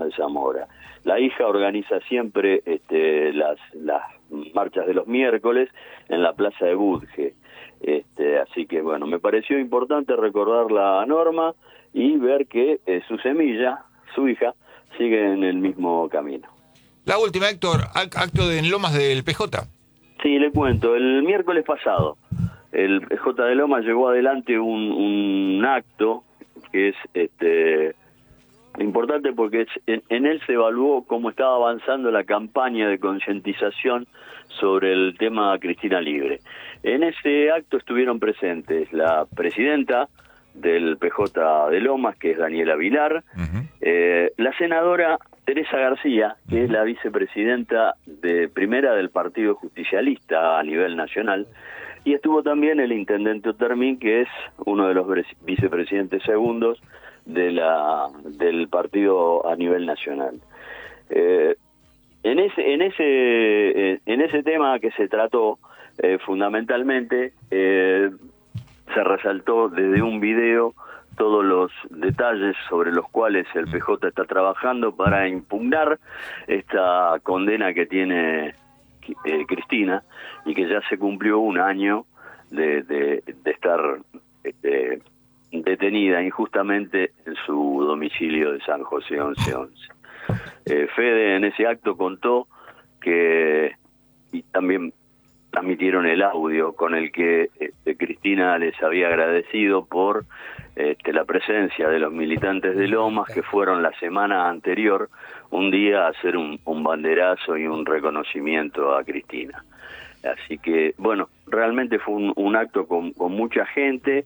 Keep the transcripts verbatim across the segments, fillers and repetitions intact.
de Zamora. La hija organiza siempre este, las, las marchas de los miércoles en la plaza de Budge. Este, así que bueno, me pareció importante recordar la Norma y ver que eh, su semilla, su hija, sigue en el mismo camino. La última, Héctor, acto de en Lomas del P J. Sí, le cuento, el miércoles pasado el P J de Lomas llevó adelante un, un acto que es este importante porque es, en, en él se evaluó cómo estaba avanzando la campaña de concientización sobre el tema Cristina Libre. En ese acto estuvieron presentes la presidenta del P J de Lomas, que es Daniela Vilar, uh-huh. eh, la senadora Teresa García, que uh-huh. es la vicepresidenta de primera del Partido Justicialista a nivel nacional, y estuvo también el intendente Otermin, que es uno de los vicepresidentes segundos de la del partido a nivel nacional. Eh, en ese en ese eh, en ese tema que se trató eh, fundamentalmente eh, se resaltó desde un video todos los detalles sobre los cuales el P J está trabajando para impugnar esta condena que tiene eh, Cristina, y que ya se cumplió un año de, de, de estar este, detenida injustamente en su domicilio de San José once once. Eh, Fede en ese acto contó que, y también transmitieron el audio con el que este, Cristina les había agradecido por este, la presencia de los militantes de Lomas, que fueron la semana anterior un día a hacer un, un banderazo y un reconocimiento a Cristina. Así que, bueno, realmente fue un, un acto con, con mucha gente,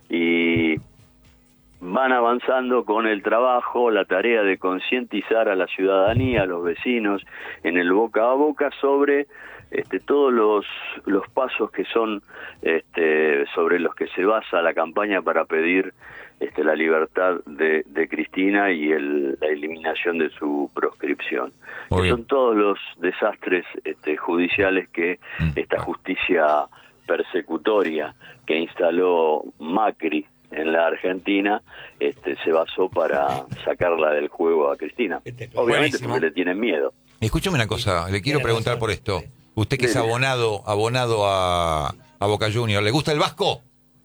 y van avanzando con el trabajo, la tarea de concientizar a la ciudadanía, a los vecinos, en el boca a boca sobre este, todos los, los pasos que son este, sobre los que se basa la campaña para pedir este, la libertad de, de Cristina y el, la eliminación de su proscripción. Que son todos los desastres este, judiciales que esta justicia persecutoria que instaló Macri en la Argentina este, se basó para sacarla del juego a Cristina. Obviamente Buenísimo. Porque le tienen miedo. Escúchame una cosa, le quiero preguntar por esto. Usted que es abonado abonado a, a Boca Juniors, ¿le gusta el Vasco?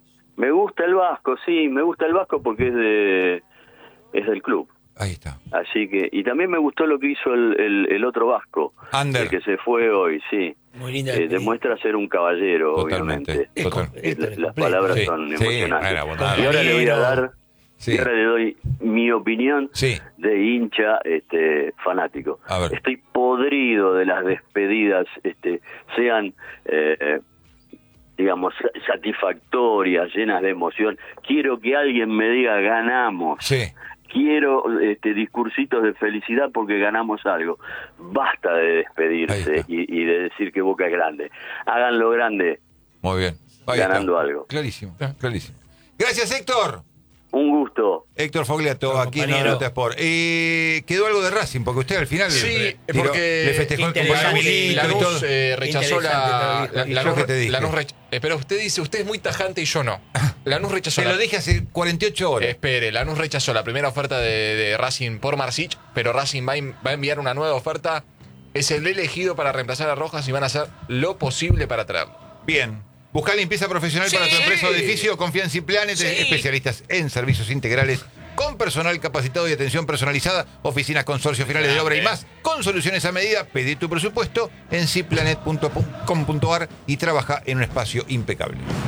Me gusta el Vasco, sí, me gusta el Vasco porque es de es del club. Ahí está. Así que, y también me gustó lo que hizo el, el, el otro Vasco, Ander. el que se fue hoy, sí. Muy linda. Eh, demuestra ser un caballero, Totalmente. obviamente. Total. Las, las palabras sí, son sí, emocionantes. Era, bueno, y ahora le voy a dar, sí. y ahora le doy mi opinión sí. de hincha este fanático. A ver. Estoy podrido de las despedidas, este sean eh, digamos, satisfactorias, llenas de emoción. Quiero que alguien me diga ganamos. Sí. Quiero este discursitos de felicidad porque ganamos algo. Basta de despedirse y, y de decir que Boca es grande. Háganlo grande. Muy bien. Ahí ganando está. algo. Clarísimo, clarísimo. Gracias, Héctor. Un gusto. Héctor Fogliato, no, aquí en Nota Sport. Eh, quedó algo de Racing, porque usted al final sí, tiró, porque le festejó el compañero Lanús eh, rechazó la, la, la, Lanús, te Lanús rech, eh, pero usted dice, usted es muy tajante y yo no. Lanús rechazó. Te la, lo dije hace cuarenta y ocho horas. Espere, Lanús rechazó la primera oferta de, de Racing por Marsic, pero Racing va, va a enviar una nueva oferta. Es el elegido para reemplazar a Rojas y van a hacer lo posible para traerlo. Bien. Busca limpieza profesional sí. para tu empresa o edificio. Confía en Ciplanet, sí. especialistas en servicios integrales con personal capacitado y atención personalizada, oficinas, consorcios, finales de obra y más, con soluciones a medida. Pedí tu presupuesto en ciplanet punto com punto ar y trabaja en un espacio impecable.